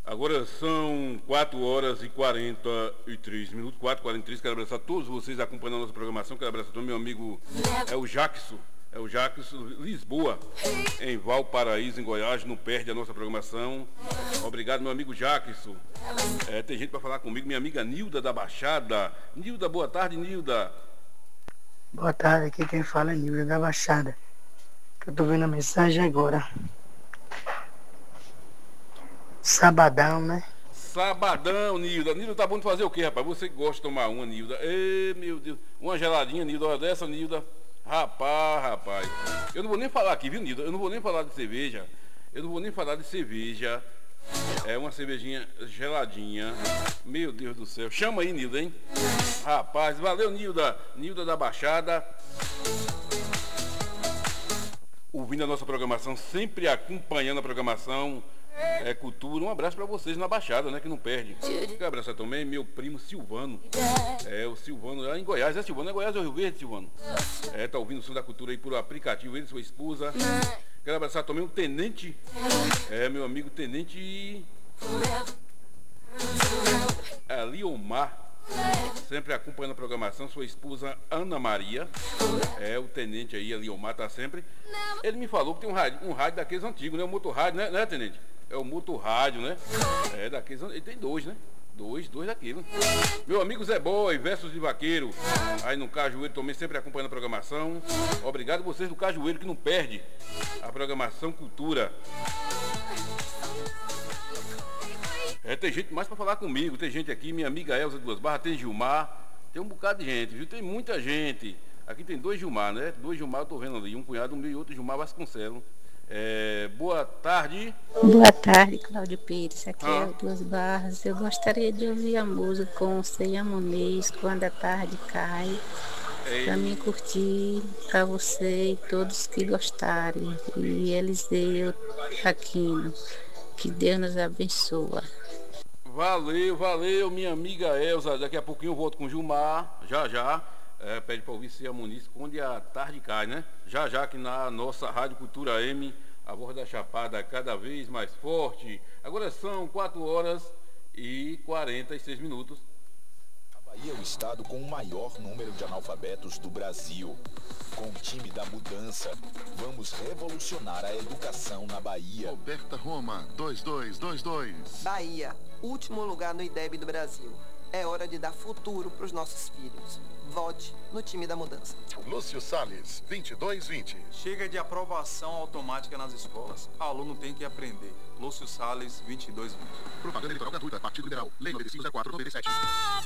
Agora são 4 horas e 43 minutos, 4h43. Quero abraçar todos vocês acompanhando a nossa programação. Quero abraçar também meu amigo o Jackson, Lisboa, em Valparaíso, em Goiás. Não perde a nossa programação. Obrigado, meu amigo Jackson. Tem gente para falar comigo, minha amiga Nilda da Baixada. Nilda, boa tarde, Nilda. Boa tarde, aqui quem fala é Nilda da Baixada. Que eu tô vendo a mensagem agora. Sabadão, né? Sabadão, Nilda. Nilda, tá bom de fazer o quê, rapaz? Você que gosta de tomar uma, Nilda. Ei, meu Deus. Uma geladinha, Nilda. Olha dessa, Nilda. Rapaz. Eu não vou nem falar aqui, viu, Nilda? Eu não vou nem falar de cerveja. É uma cervejinha geladinha. Meu Deus do céu. Chama aí, Nilda, hein? Rapaz, valeu, Nilda. Nilda da Baixada. Ouvindo a nossa programação, sempre acompanhando a programação. Cultura, um abraço pra vocês na Baixada, né, que não perde. Quero abraçar também meu primo Silvano. O Silvano lá em Goiás. Silvano, é Goiás ou Rio Verde, Silvano? Tá ouvindo o som da cultura aí por aplicativo, ele e sua esposa. Quero abraçar também o Tenente, meu amigo Tenente Liomar. Sempre acompanhando a programação, sua esposa Ana Maria. O tenente aí, Liomar, tá sempre. Ele me falou que tem um rádio daqueles antigos, né? O motorrádio, né, tenente? É o motorrádio, né? Daqueles antigos. Ele tem dois, né? Dois daquilo. Meu amigo Zé Boy, Versos de Vaqueiro. Aí no Cajueiro também, sempre acompanhando a programação. Obrigado vocês do Cajueiro que não perde a programação Cultura. Tem gente mais para falar comigo. Tem gente aqui, minha amiga Elza de Duas Barras, tem Gilmar, tem um bocado de gente, viu? Tem muita gente. Aqui tem 2 Gilmar, né? 2 Gilmar eu tô vendo ali, um cunhado meu e outro Gilmar Vasconcelos. Boa tarde. Boa tarde, Cláudio Pires. Aqui é o Duas Barras. Eu gostaria de ouvir a música com Ceia Muniz, Quando a Tarde Cai. Para mim curtir, para você e todos que gostarem. E Eliseu Aquino. Que Deus nos abençoe. Valeu, minha amiga Elza. Daqui a pouquinho eu volto com o Gilmar, já. Pede para ouvir Ceia Muniz, Quando a Tarde Cai, né? Já aqui na nossa Rádio Cultura M, a voz da Chapada cada vez mais forte. Agora são 4 horas e 46 minutos. A Bahia é o estado com o maior número de analfabetos do Brasil. Com o time da mudança, vamos revolucionar a educação na Bahia. Roberta Roma, 2222. Bahia, último lugar no IDEB do Brasil. É hora de dar futuro para os nossos filhos. Vote no time da mudança. Lúcio Salles, 2220. Chega de aprovação automática nas escolas. O aluno tem que aprender. Lúcio Salles, 2220. Propaganda eleitoral gratuita. Partido Liberal. Lei 9504/97.